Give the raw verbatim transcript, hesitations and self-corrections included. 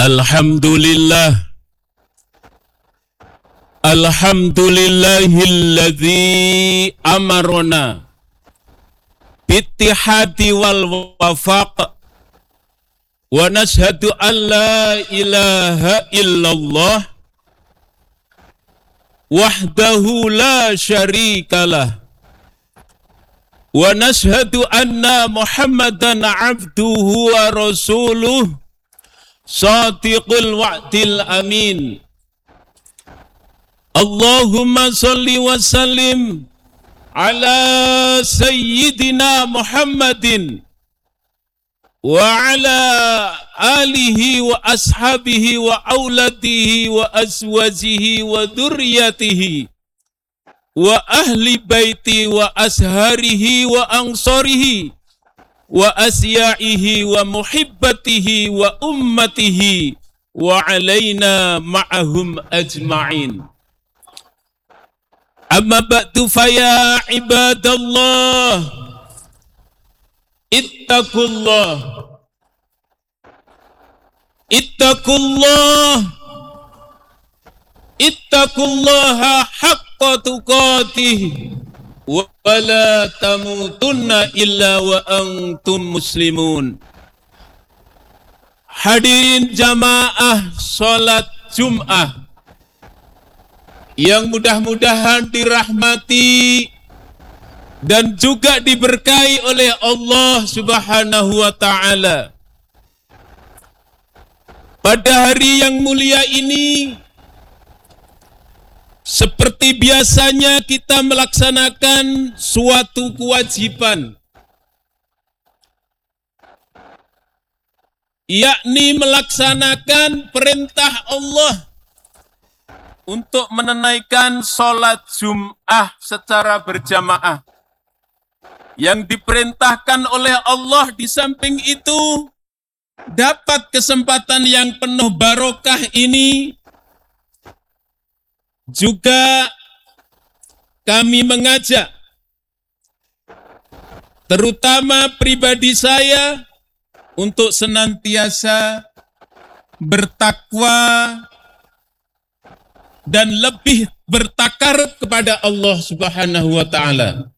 Alhamdulillah Alhamdulillahilladzi amarona bittihadi wal wafaq wa nashhadu an la ilaha illallah wahdahu la syarikalah wa nashhadu anna Muhammadan abduhu wa rasuluh shadiqul wa'dil amin. Allahumma salli wa sallim ala sayyidina Muhammadin wa ala alihi wa ashabihi wa auladihi wa azwajihi wa dhurriyyatihi wa ahli baiti wa asharihi wa ansarihi wa asyaihi wa muhibbatihi wa ummatihi wa alaina ma'ahum ajma'in. Amma ba'du faya ibadallah ittaqullah ittaqullah ittaqullaha haqqa tuqatih wa la tamutunna illa wa antum muslimun. Hadirin jamaah salat Jum'ah yang mudah-mudahan dirahmati dan juga diberkahi oleh Allah Subhanahu wa ta'ala. Pada hari yang mulia ini, seperti biasanya kita melaksanakan suatu kewajiban, yakni melaksanakan perintah Allah untuk menunaikan sholat Jum'ah secara berjamaah. Yang diperintahkan oleh Allah di samping itu, dapat kesempatan yang penuh barokah ini, juga kami mengajak, terutama pribadi saya, untuk senantiasa bertakwa dan lebih bertakar kepada Allah Subhanahu wa ta'ala.